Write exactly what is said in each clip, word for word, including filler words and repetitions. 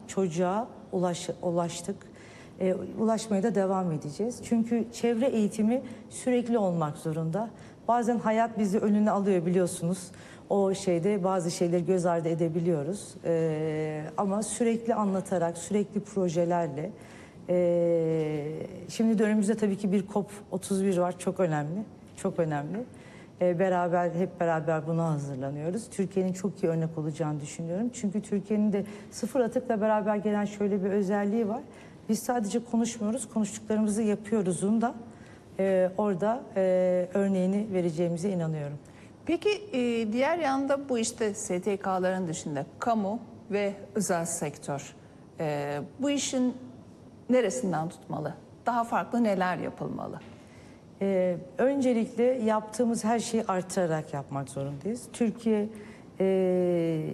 çocuğa ulaş, ulaştık. E, ulaşmaya da devam edeceğiz. Çünkü çevre eğitimi sürekli olmak zorunda. Bazen hayat bizi önüne alıyor biliyorsunuz. O şeyde bazı şeyleri göz ardı edebiliyoruz. E, ama sürekli anlatarak, sürekli projelerle. E, şimdi de önümüzde tabii ki bir COP otuz bir var. Çok önemli. Çok önemli. E, beraber, hep beraber buna hazırlanıyoruz. Türkiye'nin çok iyi örnek olacağını düşünüyorum. Çünkü Türkiye'nin de sıfır atıkla beraber gelen şöyle bir özelliği var. Biz sadece konuşmuyoruz, konuştuklarımızı yapıyoruz'un da e, orada e, örneğini vereceğimize inanıyorum. Peki e, diğer yanda bu işte S T K'ların dışında kamu ve özel sektör e, bu işin neresinden tutmalı? Daha farklı neler yapılmalı? Ee, öncelikle yaptığımız her şeyi artırarak yapmak zorundayız. Türkiye e,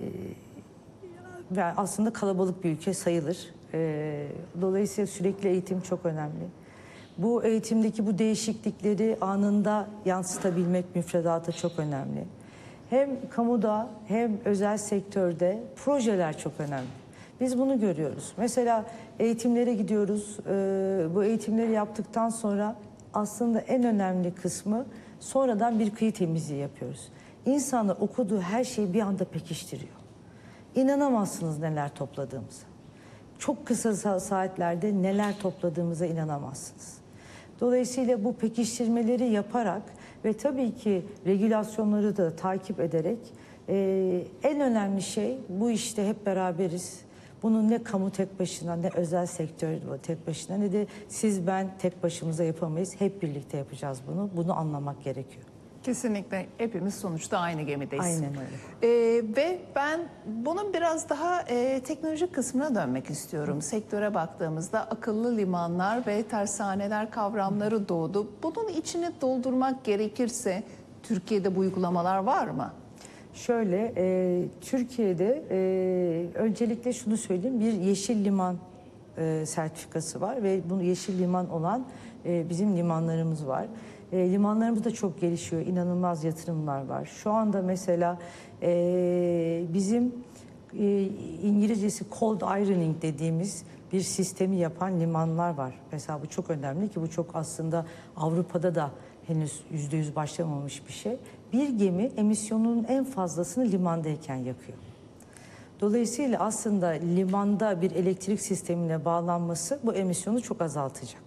aslında kalabalık bir ülke sayılır. E, dolayısıyla sürekli eğitim çok önemli. Bu eğitimdeki bu değişiklikleri anında yansıtabilmek müfredata çok önemli. Hem kamuda hem özel sektörde projeler çok önemli. Biz bunu görüyoruz. Mesela eğitimlere gidiyoruz. E, bu eğitimleri yaptıktan sonra aslında en önemli kısmı sonradan bir kıyı temizliği yapıyoruz. İnsanlar okuduğu her şeyi bir anda pekiştiriyor. İnanamazsınız neler topladığımıza. Çok kısa saatlerde neler topladığımıza inanamazsınız. Dolayısıyla bu pekiştirmeleri yaparak ve tabii ki regülasyonları da takip ederek e, en önemli şey bu işte hep beraberiz. Bunu ne kamu tek başına ne özel sektör tek başına ne de siz ben tek başımıza yapamayız. Hep birlikte yapacağız bunu. Bunu anlamak gerekiyor. Kesinlikle hepimiz sonuçta aynı gemideyiz. Aynen öyle. Ee, ve ben bunun biraz daha e, teknolojik kısmına dönmek istiyorum. Hı. Sektöre baktığımızda akıllı limanlar ve tersaneler kavramları doğdu. Bunun içini doldurmak gerekirse Türkiye'de bu uygulamalar var mı? Şöyle, e, Türkiye'de e, öncelikle şunu söyleyeyim, bir yeşil liman e, sertifikası var ve bunu yeşil liman olan e, bizim limanlarımız var. E, limanlarımız da çok gelişiyor, inanılmaz yatırımlar var. Şu anda mesela e, bizim e, İngilizcesi cold ironing dediğimiz bir sistemi yapan limanlar var. Mesela bu çok önemli ki bu çok aslında Avrupa'da da henüz yüzde yüz başlamamış bir şey. Bir gemi emisyonunun en fazlasını limandayken yakıyor. Dolayısıyla aslında limanda bir elektrik sistemine bağlanması bu emisyonu çok azaltacak.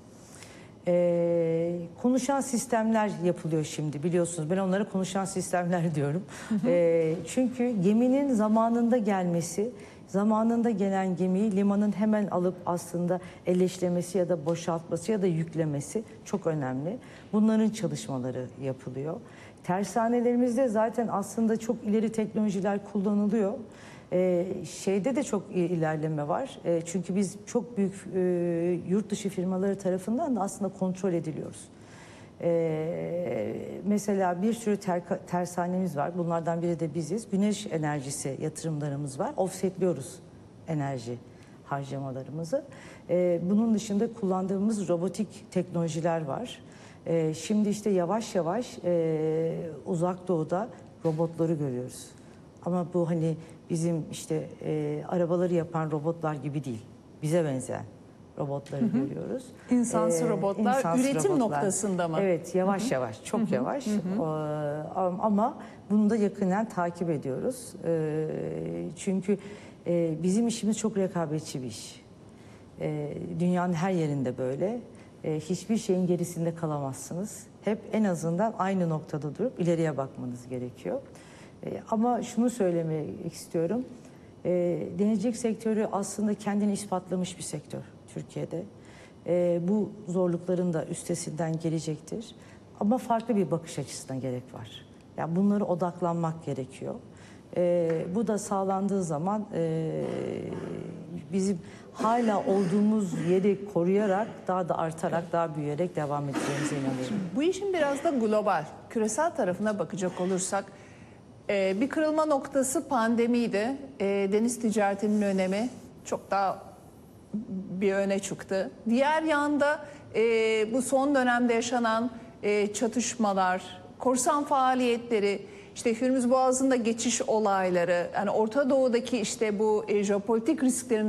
Ee, konuşan sistemler yapılıyor şimdi biliyorsunuz. Ben onlara konuşan sistemler diyorum. Hı hı. Ee, çünkü geminin zamanında gelmesi, zamanında gelen gemiyi limanın hemen alıp aslında eleşlemesi ya da boşaltması ya da yüklemesi çok önemli. Bunların çalışmaları yapılıyor. Tersanelerimizde zaten aslında çok ileri teknolojiler kullanılıyor. Ee, şeyde de çok ilerleme var. Ee, çünkü biz çok büyük e, yurt dışı firmaları tarafından da aslında kontrol ediliyoruz. Ee, mesela bir sürü ter, tersanemiz var. Bunlardan biri de biziz. Güneş enerjisi yatırımlarımız var. Offsetliyoruz enerji harcamalarımızı. Ee, bunun dışında kullandığımız robotik teknolojiler var. Ee, şimdi işte yavaş yavaş e, uzak doğuda robotları görüyoruz. Ama bu hani bizim işte e, arabaları yapan robotlar gibi değil. Bize benzeyen robotları hı hı. görüyoruz. İnsansı ee, robotlar insansı üretim robotlar. Noktasında mı? Evet, yavaş hı hı. yavaş, çok hı hı. yavaş. Hı hı. Ee, ama bunu da yakından takip ediyoruz. Ee, çünkü e, bizim işimiz çok rekabetçi bir iş. Ee, dünyanın her yerinde böyle. Ee, hiçbir şeyin gerisinde kalamazsınız. Hep en azından aynı noktada durup ileriye bakmanız gerekiyor. Ee, ama şunu söylemek istiyorum. Ee, denizcilik sektörü aslında kendini ispatlamış bir sektör Türkiye'de. Ee, bu zorlukların da üstesinden gelecektir. Ama farklı bir bakış açısına gerek var. Yani bunlara odaklanmak gerekiyor. Ee, bu da sağlandığı zaman e, bizim hala olduğumuz yeri koruyarak, daha da artarak, daha büyüyerek devam edeceğimize inanıyorum. Bu işin biraz da global, küresel tarafına bakacak olursak, e, bir kırılma noktası pandemiydi. E, deniz ticaretinin önemi çok daha bir öne çıktı. Diğer yanda e, bu son dönemde yaşanan e, çatışmalar, korsan faaliyetleri, işte Hürmüz Boğazı'nda geçiş olayları, yani Orta Doğu'daki işte bu e, jeopolitik risklerin